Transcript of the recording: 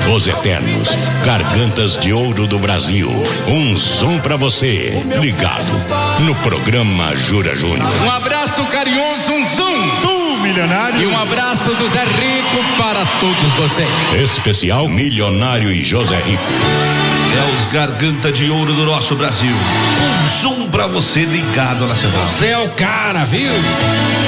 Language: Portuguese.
Os eternos Gargantas de Ouro do Brasil. Um som pra você, ligado no programa Jura Júnior. Um abraço carinhoso, um zoom do milionário. E um abraço do Zé Rico para todos vocês. Especial Milionário e José Rico. É os Garganta de Ouro do nosso Brasil. Um zoom pra você ligado na central. Você é o cara, viu?